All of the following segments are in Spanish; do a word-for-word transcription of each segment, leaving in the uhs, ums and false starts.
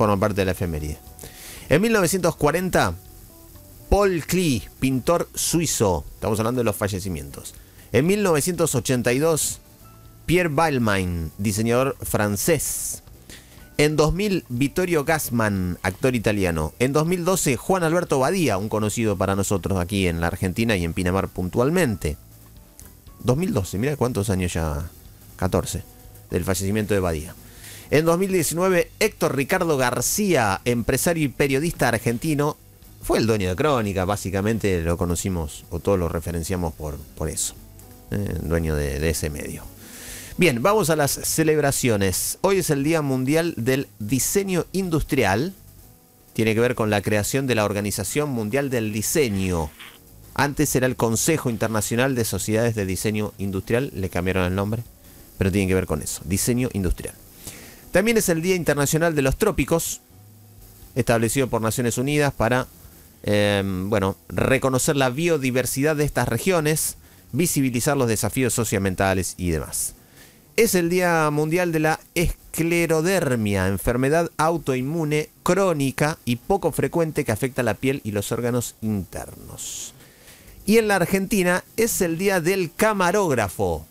forma parte de la efeméride. En mil novecientos cuarenta, Paul Klee, pintor suizo. Estamos hablando de los fallecimientos. En mil novecientos ochenta y dos, Pierre Balmain, diseñador francés. En dos mil, Vittorio Gassman, actor italiano. En dos mil doce, Juan Alberto Badía, un conocido para nosotros aquí en la Argentina y en Pinamar puntualmente. dos mil doce, mira cuántos años ya, catorce, del fallecimiento de Badía. En dos mil diecinueve, Héctor Ricardo García, empresario y periodista argentino. Fue el dueño de Crónica, básicamente lo conocimos, o todos lo referenciamos por, por eso. Eh, dueño de, de ese medio. Bien, vamos a las celebraciones. Hoy es el Día Mundial del Diseño Industrial. Tiene que ver con la creación de la Organización Mundial del Diseño. Antes era el Consejo Internacional de Sociedades de Diseño Industrial. Le cambiaron el nombre, pero tiene que ver con eso. Diseño industrial. También es el Día Internacional de los Trópicos, establecido por Naciones Unidas para eh, bueno, reconocer la biodiversidad de estas regiones, visibilizar los desafíos socioambientales y demás. Es el Día Mundial de la Esclerodermia, enfermedad autoinmune crónica y poco frecuente que afecta la piel y los órganos internos. Y en la Argentina es el Día del Camarógrafo,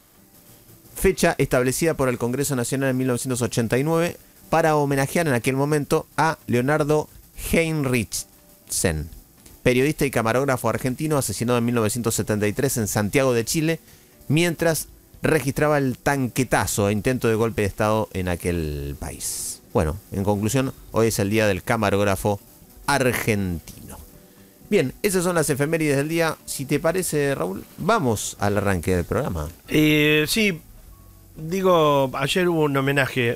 fecha establecida por el Congreso Nacional en mil novecientos ochenta y nueve para homenajear en aquel momento a Leonardo Heinrichsen, periodista y camarógrafo argentino asesinado en mil novecientos setenta y tres en Santiago de Chile, mientras registraba el tanquetazo e intento de golpe de Estado en aquel país. Bueno, en conclusión, hoy es el Día del Camarógrafo argentino. Bien, esas son las efemérides del día. Si te parece, Raúl, vamos al arranque del programa. Eh, sí, digo, ayer hubo un homenaje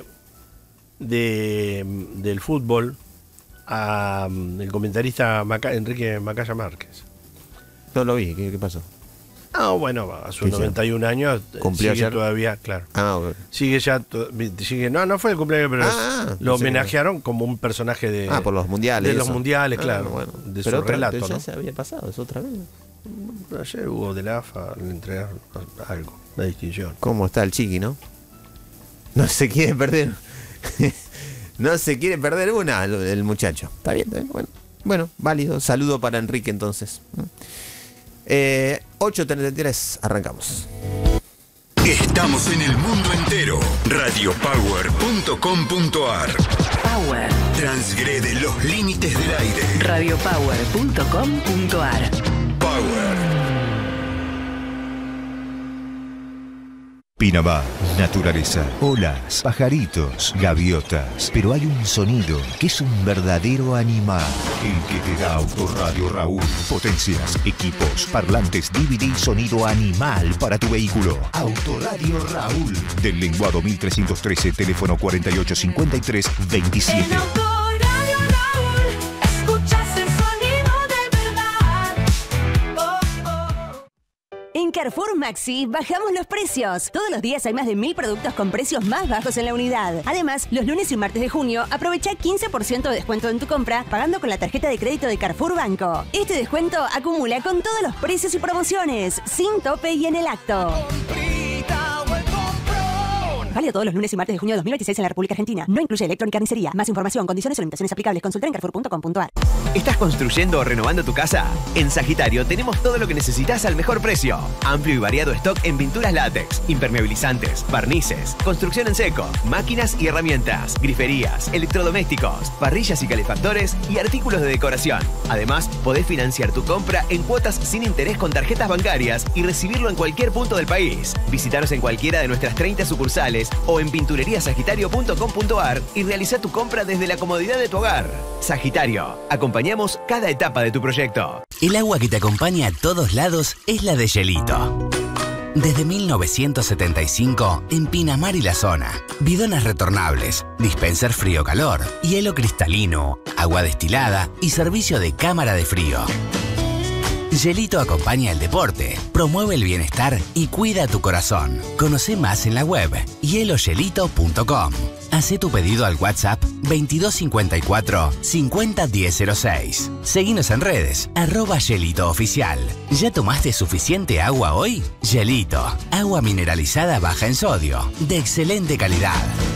de, del fútbol a um, el comentarista Maca, Enrique Macaya Márquez. No lo vi, ¿qué, qué pasó? Ah, bueno, a sus noventa y un años ¿Cumplió sigue ayer? Todavía, claro. Ah, okay. Sigue ya, sigue, no, no fue el cumpleaños, pero ah, es, lo homenajearon como un personaje de, ah, por los mundiales. de los eso. mundiales, ah, claro, bueno. de pero su otra, relato, pero ya ¿no? se había pasado, es otra vez. Ayer hubo de la A F A, le entregaron algo, una distinción. ¿Cómo está el chiqui, no? No se quiere perder. No se quiere perder una, el muchacho. Está bien, está bien. Bueno, bueno, válido. Saludo para Enrique entonces. Eh, ocho treinta y tres, arrancamos. Estamos en el mundo entero. radio power punto com punto a r. Power. Transgrede los límites del aire. radio power punto com punto a r. Power. Pinamar, naturaleza, olas, pajaritos, gaviotas. Pero hay un sonido que es un verdadero animal. El que te da Autoradio Raúl. Potencias, equipos, parlantes, D V D, sonido animal para tu vehículo. Autoradio Raúl. Del Lenguado mil trescientos trece, teléfono cuarenta y ocho cincuenta y tres veintisiete. En Carrefour Maxi bajamos los precios. Todos los días hay más de mil productos con precios más bajos en la unidad. Además, los lunes y martes de junio aprovecha quince por ciento de descuento en tu compra pagando con la tarjeta de crédito de Carrefour Banco. Este descuento acumula con todos los precios y promociones, sin tope y en el acto. Válido todos los lunes y martes de junio de dos mil veintiséis en la República Argentina. No incluye electrónica ni carnicería. Más información, condiciones o limitaciones aplicables. Consulta en carrefour punto com punto a r. ¿Estás construyendo o renovando tu casa? En Sagitario tenemos todo lo que necesitas al mejor precio. Amplio y variado stock en pinturas látex, impermeabilizantes, barnices, construcción en seco, máquinas y herramientas, griferías, electrodomésticos, parrillas y calefactores y artículos de decoración. Además, podés financiar tu compra en cuotas sin interés con tarjetas bancarias y recibirlo en cualquier punto del país. Visítanos en cualquiera de nuestras treinta sucursales o en pinturería sagitario punto com punto a r y realiza tu compra desde la comodidad de tu hogar. Sagitario, acompañamos cada etapa de tu proyecto. El agua que te acompaña a todos lados es la de Gelito. Desde mil novecientos setenta y cinco, en Pinamar y la zona. Bidones retornables, dispenser frío-calor, hielo cristalino, agua destilada y servicio de cámara de frío. Gelito acompaña el deporte, promueve el bienestar y cuida tu corazón. Conoce más en la web hielo gelito punto com. Hacé tu pedido al WhatsApp veintidós cincuenta y cuatro cincuenta diez cero seis. Seguinos en redes, arroba Gelito Oficial. ¿Ya tomaste suficiente agua hoy? Gelito, agua mineralizada baja en sodio, de excelente calidad.